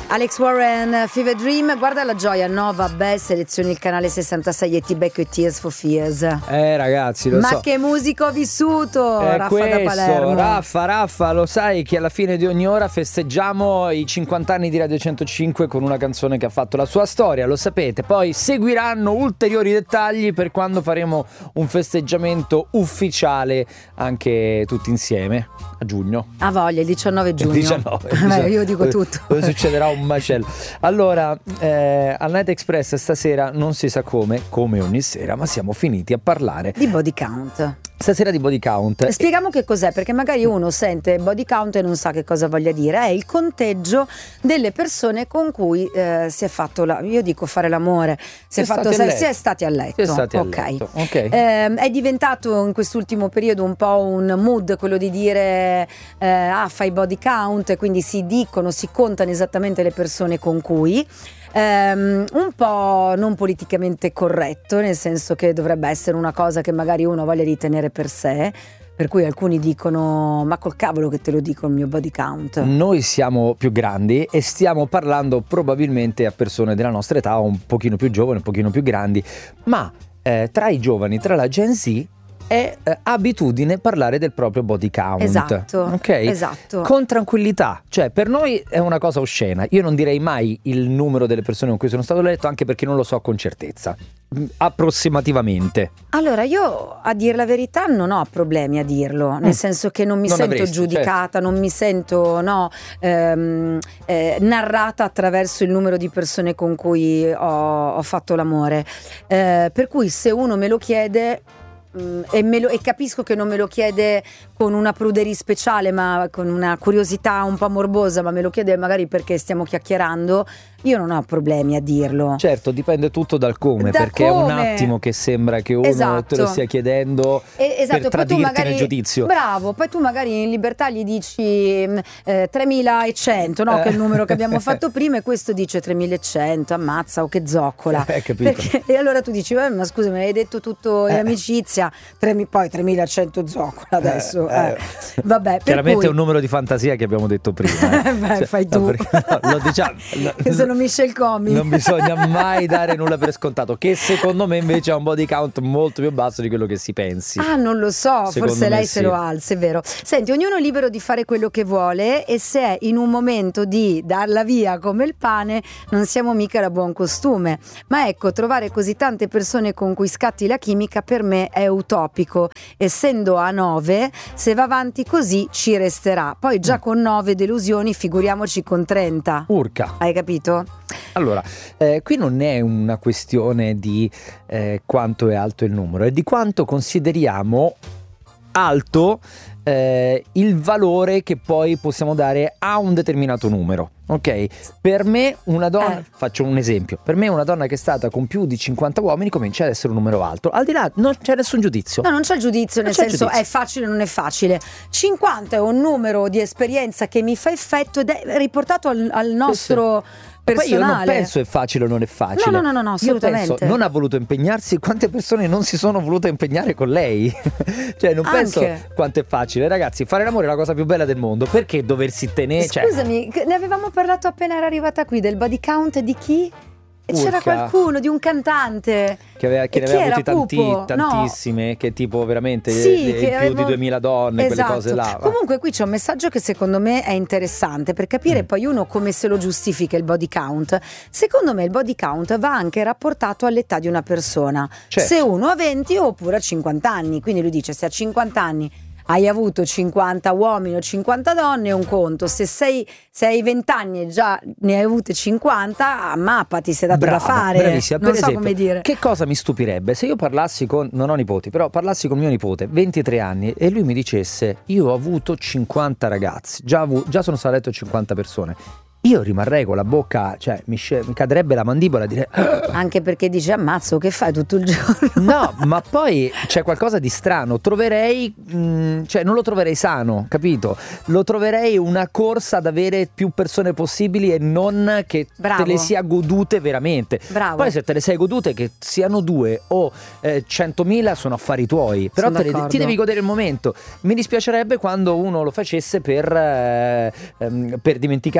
Alex Warren, Fever Dream. Guarda la gioia, no vabbè, selezioni il canale 66 e ti becco i Tears for Fears. Ragazzi, lo so. Ma che musico ho vissuto, Raffa questo, da Palermo. Raffa, lo sai che alla fine di ogni ora festeggiamo i 50 anni di Radio 105 con una canzone che ha fatto la sua storia, lo sapete. Poi seguiranno ulteriori dettagli per quando faremo un festeggiamento ufficiale anche tutti insieme a giugno. Ha voglia, il 19 giugno. 19. Io dico tutto. Dove succederà un macello. Allora, al Night Express stasera non si sa come ogni sera, ma siamo finiti a parlare di body count. Stasera di body count. Spieghiamo che cos'è, perché magari uno sente body count e non sa che cosa voglia dire. È il conteggio delle persone con cui si è fatto io dico fare l'amore, si è stati a letto. Ok. È diventato in quest'ultimo periodo un po' un mood quello di dire fai body count, quindi si contano esattamente le persone con cui. Un po' non politicamente corretto, nel senso che dovrebbe essere una cosa che magari uno voglia ritenere per sé, per cui alcuni dicono ma col cavolo che te lo dico il mio body count. Noi siamo più grandi e stiamo parlando probabilmente a persone della nostra età, un pochino più giovani, un pochino più grandi, ma tra i giovani, tra la Gen Z è abitudine parlare del proprio body count. Esatto, ok? Esatto. Con tranquillità, cioè per noi è una cosa oscena. Io non direi mai il numero delle persone con cui sono stato letto, anche perché non lo so con certezza, approssimativamente. Allora io, a dire la verità, non ho problemi a dirlo, nel senso che non mi sento giudicata, certo. Non mi sento narrata attraverso il numero di persone con cui ho fatto l'amore, per cui se uno me lo chiede e capisco che non me lo chiede con una pruderia speciale, ma con una curiosità un po' morbosa, ma me lo chiede magari perché stiamo chiacchierando, io non ho problemi a dirlo. Certo, dipende tutto dal come, perché è un attimo che sembra che uno te lo stia chiedendo per tradirti nel giudizio. Bravo, poi tu magari in libertà gli dici 3100, no? Che è il numero che abbiamo fatto prima, e questo dice 3100, ammazza, o che zoccola. Capito. E allora tu dici ma scusa, me l'hai detto tutto in amicizia, poi 3100 zoccola adesso. Vabbè, chiaramente è un numero di fantasia che abbiamo detto prima. Fai tu. Lo diciamo. Che sono Michelle Comi. Non bisogna mai dare nulla per scontato, che secondo me invece ha un body count molto più basso di quello che si pensi. Non lo so, secondo forse lei sì. se lo alza, è vero. Senti, ognuno è libero di fare quello che vuole, e se è in un momento di darla via come il pane, non siamo mica da buon costume. Ma ecco, trovare così tante persone con cui scatti la chimica per me è utopico. Essendo a 9, se va avanti così ci resterà. Poi già con 9 delusioni, figuriamoci con 30. Urca. Hai capito? Allora, qui non è una questione di quanto è alto il numero, è di quanto consideriamo alto il valore che poi possiamo dare a un determinato numero. Ok, per me una donna, faccio un esempio, per me una donna che è stata con più di 50 uomini comincia ad essere un numero alto. Al di là non c'è nessun giudizio. No, non c'è giudizio, nel senso è facile o non è facile. 50 è un numero di esperienza che mi fa effetto ed è riportato al nostro personale. Poi io non penso è facile o non è facile. No, assolutamente. Io penso non ha voluto impegnarsi, quante persone non si sono volute impegnare con lei. Cioè non penso quanto è facile. Ragazzi, fare l'amore è la cosa più bella del mondo. Perché doversi tenere? Scusami, ne avevamo parlato appena era arrivata qui del body count di chi? E c'era qualcuno, di un cantante che ne aveva avuti tantissime, che tipo veramente più di 2000 donne, quelle cose là. Comunque qui c'è un messaggio che secondo me è interessante per capire poi uno come se lo giustifica il body count. Secondo me il body count va anche rapportato all'età di una persona. Se uno ha 20 oppure a 50 anni, quindi lui dice se a 50 anni hai avuto 50 uomini o 50 donne è un conto, se hai 20 anni e già ne hai avute 50, mappa, ti sei dato da fare. Bravissima. Non per so esempio, come dire. Che cosa mi stupirebbe se io parlassi non ho nipoti, però parlassi con mio nipote, 23 anni, e lui mi dicesse io ho avuto 50 ragazzi, già sono stato a letto 50 persone. Io rimarrei con la bocca, cioè mi cadrebbe la mandibola a dire anche perché dice ammazzo, che fai tutto il giorno? No, ma poi c'è qualcosa di strano. Troverei cioè non lo troverei sano, capito? Lo troverei una corsa ad avere più persone possibili e non che te le sia godute veramente. Bravo. Poi se te le sei godute, che siano 2 o 100.000, sono affari tuoi. Però ti devi godere il momento. Mi dispiacerebbe quando uno lo facesse per dimenticare, cioè non puoi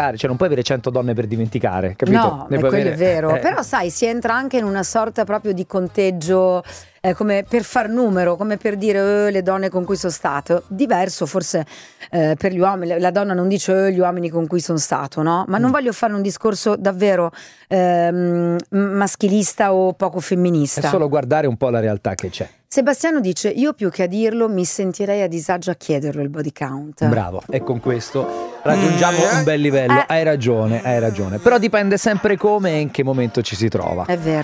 avere 100 donne per dimenticare, capito? No, quello è vero. Però sai, si entra anche in una sorta proprio di conteggio, come per far numero, come per dire le donne con cui sono stato. Diverso forse per gli uomini, la donna non dice gli uomini con cui sono stato, no? Ma non voglio fare un discorso davvero maschilista o poco femminista. È solo guardare un po' la realtà che c'è. Sebastiano dice: io più che a dirlo mi sentirei a disagio a chiederlo il body count. Bravo, e con questo raggiungiamo un bel livello. Hai ragione. Però dipende sempre come e in che momento ci si trova. È vero.